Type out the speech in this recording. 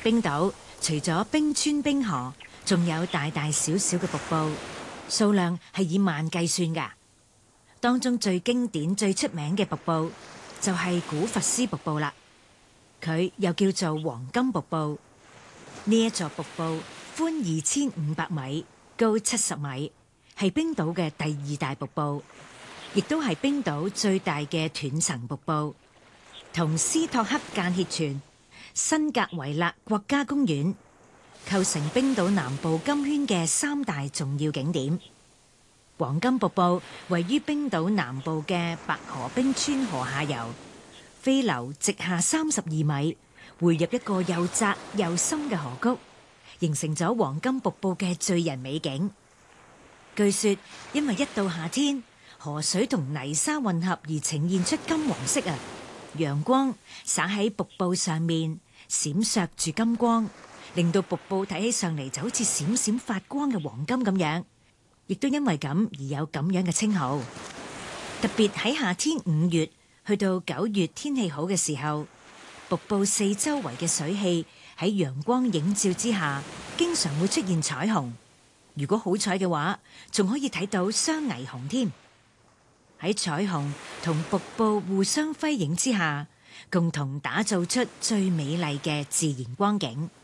冰島除咗冰川冰河，仲有大大小小嘅瀑布，數量係以萬計算㗎。當中最經典、最出名嘅瀑布就係古佛斯瀑布啦。佢又叫做黃金瀑布。呢一座瀑布寬2500米，高70米，係冰島嘅第2大瀑布，亦都係冰島最大嘅斷層瀑布，同斯托克間歇泉、辛格維勒國家公園構成冰島南部金圈嘅3大重要景點。黃金瀑布位於冰島南部嘅白河冰川河下游，飛流直下32米，匯入一個又窄又深嘅河谷，形成咗黃金瀑布嘅醉人美景。據說因為一到夏天，河水同泥沙混合而呈現出金黃色啊，陽光灑喺瀑布上面，閃爍住金光，令到瀑布睇起上嚟就好似閃閃發光嘅黃金咁樣。亦都因為咁而有咁樣嘅稱號。特別喺夏天5月去到9月天氣好嘅時候，瀑布四周圍嘅水汽喺陽光映照之下，經常會出現彩虹。如果好彩嘅話，仲可以睇到雙霓虹添。喺彩虹同瀑布互相輝映之下，共同打造出最美麗嘅自然光景。